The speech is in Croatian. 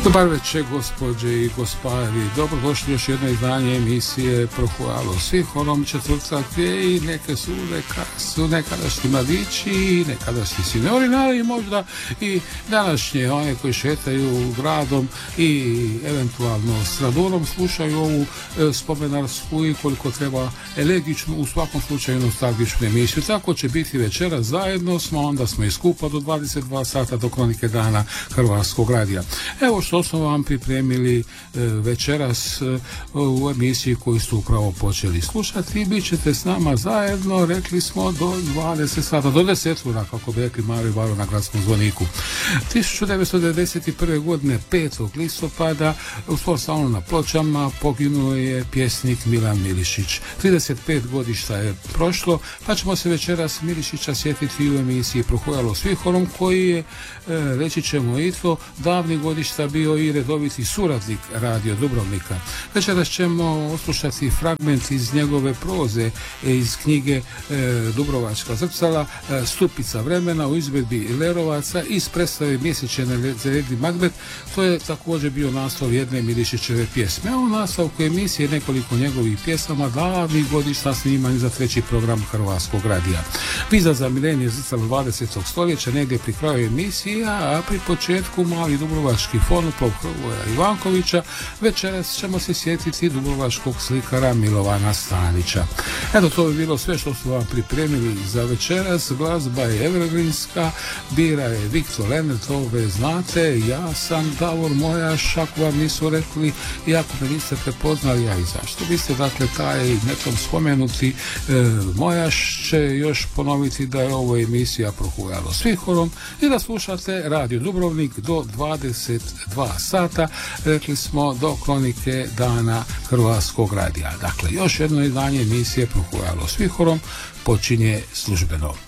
Dobar večer, gospođe i gospari. Dobrodošli još jedno izdanje emisije Prohujalo svih onom četvrtak i neke su nekadašnji mladići, nekadašnji seniori, ali možda i današnje one koji šetaju gradom i eventualno s radonom slušaju ovu spomenarsku i koliko treba elegičnu, u svakom slučaju nostalgičnu emisiju. Tako će biti večeras, zajedno smo, onda smo i skupa do 22 sata do kronike dana Hrvatskog radija. Evo što smo vam pripremili večeras u emisiji koju ste upravo počeli slušati. Bit ćete s nama zajedno, rekli smo, do 20 sata, do 10 ura, kako bi rekli Mari Varo na gradskom zvoniku. 1991. godine 5. listopada u svom salonu na Pločama poginuo je pjesnik Milan Milišić. 35 godišta je prošlo, pa ćemo se večeras Milišića sjetiti u emisiji Prohujalo svih onom koji je, reći ćemo i to, davnih godišta bio i redoviti suradnik Radio Dubrovnika. Večeras ćemo oslušati fragment iz njegove proze, iz knjige Dubrovačka zrcala, Stupica vremena u izvedbi Lerovaca iz predstave Mjesečne Ledi Macbeth. To je također bio naslov jedne Milišićeve pjesme. A u nastavku emisije nekoliko njegovih pjesama davnih godišta snimani za treći program Hrvatskog radija. Viza za milenije zrcalo 20. stoljeća negdje pri kraju emisija, a pri početku mali dubrovački fonoplov Hrvoja Ivankovića. Večeras ćemo se sjetiti dubrovačkog slikara Milovana Stanića. Eto, to bi bilo sve što su vam pripremili za večeras. Glazba je evergreenska, bira je Viktor Lenert, ove znate. Ja sam Davor Mojaš, ako vam nisu rekli i ako me niste prepoznali, ja i zašto. Vi ste, dakle, taj netom spomenuti Mojaš će još ponoviti da je ovo emisija Prohujalo svih onom i da slušate Radio Dubrovnik do 22 sata, rekli smo, do kronike dana Hrvatskog radija. Dakle, još jedno izdanje emisije Prohujalo svih onom počinje službeno.